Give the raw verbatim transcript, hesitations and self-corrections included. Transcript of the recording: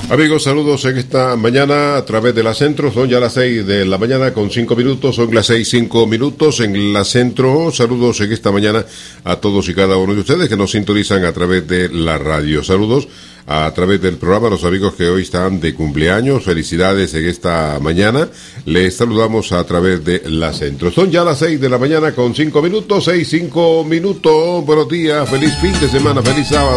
Amigos, saludos en esta mañana a través de la Centro. Son ya las seis de la mañana con cinco minutos. Son las seis, cinco minutos en la Centro. Saludos en esta mañana a todos y cada uno de ustedes que nos sintonizan a través de la radio. Saludos a través del programa a los amigos que hoy están de cumpleaños. Felicidades en esta mañana. Les saludamos a través de la Centro. Son ya las seis de la mañana con cinco minutos. Seis, cinco minutos. Buenos días. Feliz fin de semana. Feliz sábado.